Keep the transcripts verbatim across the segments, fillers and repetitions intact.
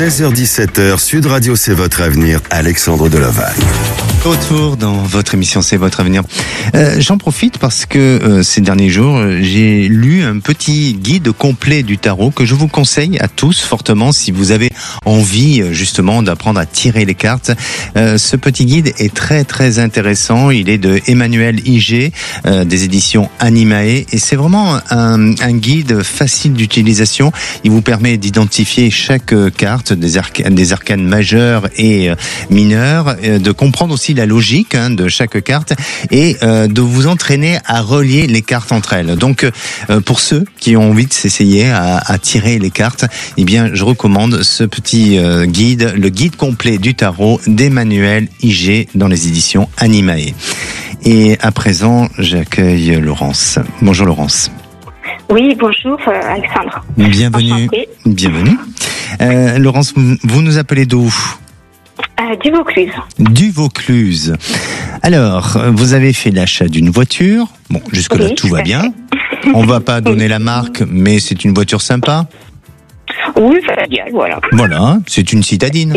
seize heures dix-sept heures, Sud Radio, c'est votre avenir, Alexandre Delaval. Retour dans votre émission C'est votre avenir. Euh, j'en profite parce que euh, ces derniers jours, j'ai lu un petit guide complet du tarot que je vous conseille à tous fortement si vous avez envie justement d'apprendre à tirer les cartes. Euh, ce petit guide est très très intéressant. Il est de Emmanuel Iger, euh, des éditions Animae, et c'est vraiment un, un guide facile d'utilisation. Il vous permet d'identifier chaque carte, des, arca- des arcanes majeures et euh, mineures, euh, de comprendre aussi la logique hein, de chaque carte et euh, de vous entraîner à relier les cartes entre elles. Donc euh, pour ceux qui ont envie de s'essayer à, à tirer les cartes, eh bien je recommande ce petit euh, guide, le guide complet du tarot d'Emmanuel Iger dans les éditions Animae. Et à présent, j'accueille Laurence. Bonjour Laurence. Oui, bonjour euh, Alexandre. Bienvenue. Enchantée. Bienvenue. Euh, Laurence, vous nous appelez d'où ? Euh, du Vaucluse. Du Vaucluse. Alors, vous avez fait l'achat d'une voiture. Bon, jusque-là, Oui, tout va tout à bien. fait. On va pas donner la marque, mais c'est une voiture sympa. Oui, familial, voilà. Voilà, c'est une citadine.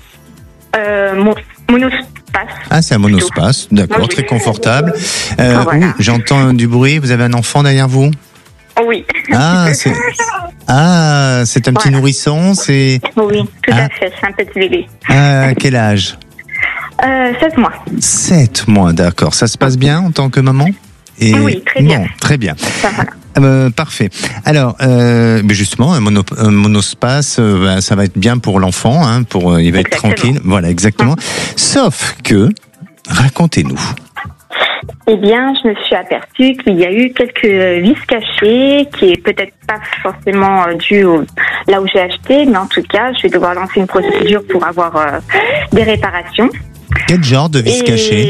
Euh, mon, monospace. Ah, c'est un monospace. D'accord, Oui. très confortable. Euh, Ah, voilà. ouh, j'entends du bruit. Vous avez un enfant derrière vous ? Oui. Ah, c'est, ah, c'est un petit Voilà. nourrisson. C'est Oui, tout Ah. à fait, c'est un petit bébé. à quel âge ? Euh, seize mois. Sept mois, d'accord. Ça se passe bien en tant que maman ? Et Oui, très bien. Bon, très bien. Ça, voilà. Euh, parfait. Alors, euh, mais justement, un, mono, un monospace, euh, ben, ça va être bien pour l'enfant, hein, pour euh, il va Exactement. être tranquille. Voilà, exactement. Sauf que, racontez-nous. Eh bien, je me suis aperçue qu'il y a eu quelques vis cachées, qui est peut-être pas forcément euh, dû au, là où j'ai acheté, mais en tout cas, je vais devoir lancer une procédure pour avoir euh, des réparations. Quel genre de vis Et, cachée ?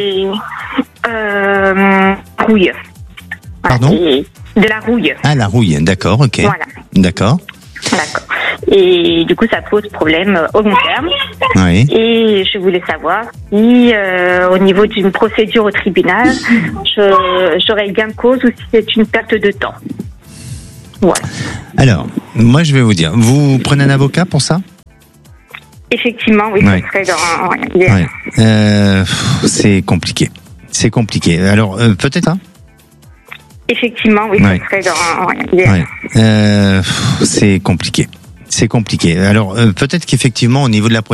euh, rouille. Voilà. Pardon ? Et de la rouille. Ah, la rouille. D'accord, ok. Voilà. D'accord. D'accord. Et du coup, ça pose problème euh, au long terme. Oui. Et je voulais savoir si, euh, au niveau d'une procédure au tribunal, je, j'aurais gain de cause ou si c'est une perte de temps. Voilà. Alors, moi, je vais vous dire, vous prenez un avocat pour ça ? Effectivement, oui, Ouais. ça serait dans... Ouais. Euh, pff, c'est compliqué. C'est compliqué. Alors, euh, peut-être, hein ? Effectivement, oui, Ouais. ça serait dans... Ouais. Euh, pff, c'est compliqué. C'est compliqué. Alors, euh, peut-être qu'effectivement, au niveau de la